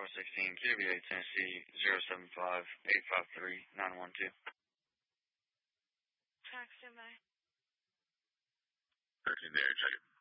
416 KBA Tennessee 075-853-912. Track standby. 13 there, check it.